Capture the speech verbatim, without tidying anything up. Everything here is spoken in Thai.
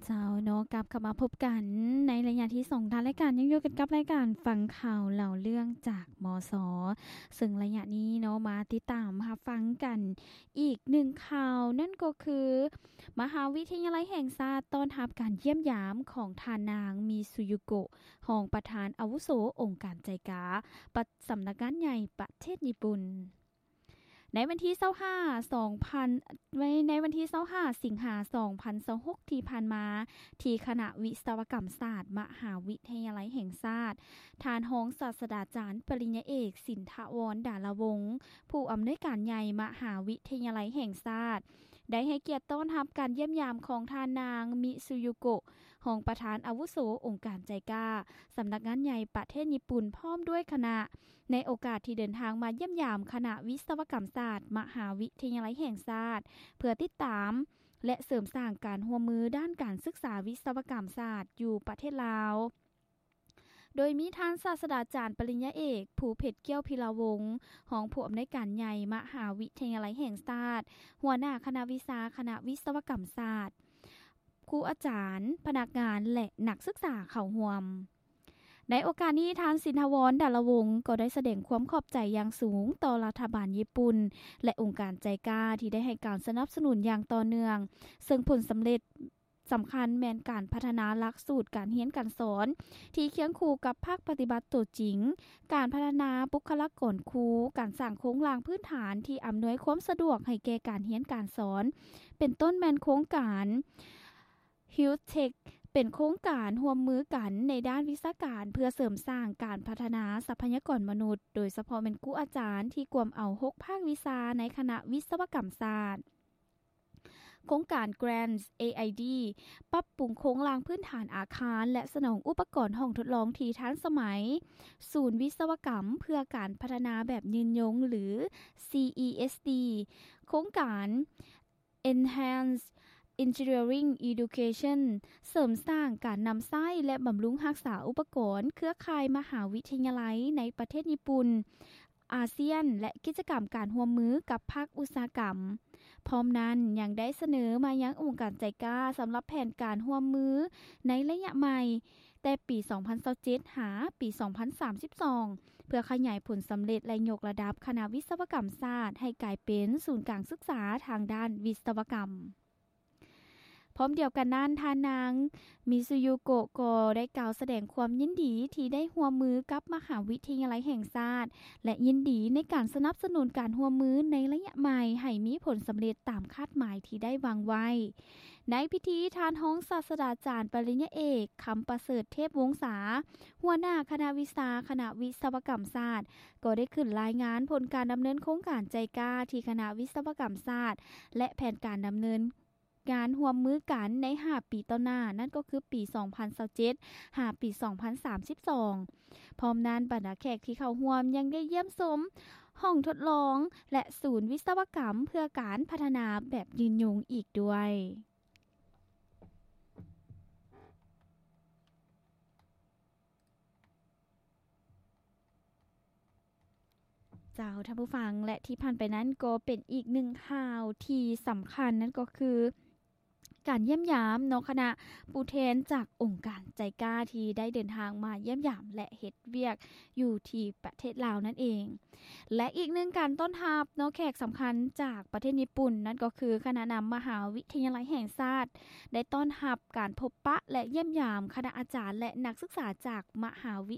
เจ้าเนาะกลับเข้ามาพบกันในระยะที่สองทางรายการยังอยู่กันกับรายการฟังข่าวเล่าเรื่องจากมสซึ่งระยะนี้เนาะมาติดตามรับฟังกันอีกหนึ่งข่าวนั่นก็คือมหาวิทยาลัยแห่งชาติต้อนรับการเยี่ยมยามของทานางมิซุยุโกะรองประธานอาวุโสองค์การใจกาปัดสำนักงานใหญ่ประเทศญี่ปุ่นในวันที่ยี่สิบห้า สองพันไว้ในวันที่ยี่สิบห้าสิงหาคมสองพันยี่สิบหกที่ผ่านมาที่คณะวิศวกรรมศาสตร์มหาวิทยาลัยแห่งชาติทานรองศาสตราจารย์ปริญญาเอกสินทวรดาลวงศ์ผู้อำนวยการใหญ่มหาวิทยาลัยแห่งชาติได้ให้เกียรติต้อนรับการเยี่ยมยามของทานางมิซุยุโกะรองประธานอาวุโสองค์การใจกล้าสำนักงานใหญ่ประเทศญี่ปุ่นพร้อมด้วยคณะในโอกาสที่เดินทางมาเยี่ยมยามคณะวิศวกรรมศาสตร์มหาวิทยาลัยแห่งชาติเพื่อติดตามและเสริมสร้างการร่วมมือด้านการศึกษาวิศวกรรมศาสตร์อยู่ประเทศลาวโดยมีท่านศาสตราจารย์ปริญญาเอกภูเพชรเกี้ยวพิลาวงศ์รองผู้อำนวยการใหญ่มหาวิทยาลัยแห่งชาติหัวหน้าคณะวิชาคณะวิศวกรรมศาสตร์ครูอาจารย์พนักงานและนักศึกษาเข้าร่วมในโอกาสนี้ท่านสินทวรดาลวงศ์ก็ได้แสดงความขอบใจอย่างสูงต่อรัฐบาลญี่ปุ่นและองค์การใจกล้าที่ได้ให้การสนับสนุนอย่างต่อเนื่องซึ่งผลสำเร็จสำคัญแม่นการพัฒนาหลักสูตรการเรียนการสอนที่เคียงคู่กับภาคปฏิบัติตัวจริงการพัฒนาบุคลากรครูการสร้างโครงสร้างพื้นฐานที่อำนวยความสะดวกให้แก่การเรียนการสอนเป็นต้นแม่นโครงการ Health Techเป็นโครงการร่วมมือกันในด้านวิชาการเพื่อเสริมสร้างการพัฒนาทรัพยากรมนุษย์โดยเฉพาะเป็นครูอาจารย์ที่กวมเอาหกภาควิชาในคณะวิศวกรรมศาสตร์โครงการ Grants เอ ไอ ดี ปรับปรุงโครงสร้างพื้นฐานอาคารและสนองอุปกรณ์ห้องทดลองที่ทันสมัยศูนย์วิศวกรรมเพื่อการพัฒนาแบบยืนยงหรือ ซี อี เอส ดี โครงการ Enhance Engineering Education เสริมสร้างการนำใช้และบำรุงรักษาอุปกรณ์เครือข่ายมหาวิทยาลัยในประเทศญี่ปุ่นอาเซียนและกิจกรรมการร่วมมือกับภาคอุตสาหกรรมพร้อมนั้นยังได้เสนอมายังองค์การใจกล้าสำหรับแผนการร่วมมือในระยะใหม่แต่ปี สองพันยี่สิบเจ็ด หา ปี สองพันสามสิบสอง เพื่อขยายผลสำเร็จและยกระดับคณะวิศวกรรมศาสตร์ให้กลายเป็นศูนย์กลางศึกษาทางด้านวิศวกรรมพร้อมเดียวกันนั้นทานางมิซุยุโกะก็ได้กล่าวแสดงความยินดีที่ได้ร่วมมือกับมหาวิทยาลัยแห่งชาติและยินดีในการสนับสนุนการร่วมมือในระยะใหม่ให้มีผลสำเร็จตามคาดหมายที่ได้วางไว้ในพิธีทานรองศาสตราจารย์ปริญญาเอกคำประเสริฐเทพวงศาหัวหน้าคณะวิชาคณะวิศวกรรมศาสตร์ก็ได้ขึ้นรายงานผลการดำเนินโครงการใจกล้าที่คณะวิศวกรรมศาสตร์และแผนการดำเนินงานร่วมมือกันในห้าปีต่อหน้านั่นก็คือปี สองพันยี่สิบเจ็ด หา ปี สองพันสามสิบสอง พร้อมนั้นบรรดาแขกที่เข้าร่วมยังได้เยี่ยมชมห้องทดลองและศูนย์วิศวกรรมเพื่อการพัฒนาแบบยืนยงอีกด้วยเจ้าท่านผู้ฟังและที่ผ่านไปนั้นก็เป็นอีกหนึ่งข่าวที่สำคัญนั่นก็คือการเยี่ยมยามเนาะคณะผู้แทนจากองค์การใจกล้าที่ได้เดินทางมาเยี่ยมยามและเฮ็ดเวียกอยู่ที่ประเทศลาวนั่นเองและอีกหนึ่งการต้อนรับเนาะแขกสำคัญจากประเทศญี่ปุ่นนั่นก็คือคณะนำมหาวิทยาลัยแห่งชาติได้ต้อนรับการพบปะและเยี่ยมยามคณะอาจารย์และนักศึกษาจากมหาวิ